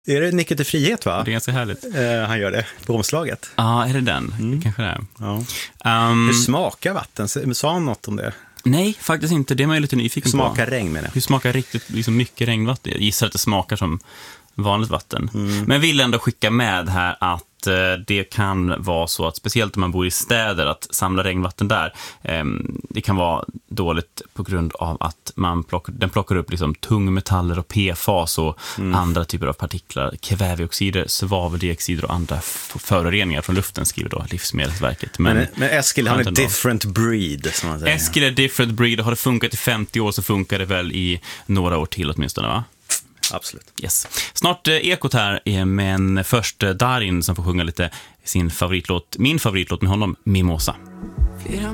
Är det Nyckeln till frihet, va? Det är ganska härligt. Han gör det på omslaget. Ja, är det den? Det kanske det är. Ja. Hur smakar vatten? Sa han något om det? Nej, faktiskt inte. Det är man ju lite nyfiken på. Hur smakar regn, menar jag? Hur smakar riktigt liksom mycket regnvatten? Jag gissar att det smakar som vanligt vatten. Men jag vill ändå skicka med här att det kan vara så att speciellt om man bor i städer att samla regnvatten där, det kan vara dåligt på grund av att den plockar upp liksom tungmetaller och PFAS och andra typer av partiklar, kväveoxider, svaveldioxider och andra föroreningar från luften, skriver då Livsmedelsverket. Men Eskil, han är different breed, som man säger. Eskil är different breed, och har det funkat i 50 år så funkar det väl i några år till åtminstone, va? Absolut. Yes. Snart Ekot här, men först Darin som får sjunga lite min favoritlåt med honom, Mimosa.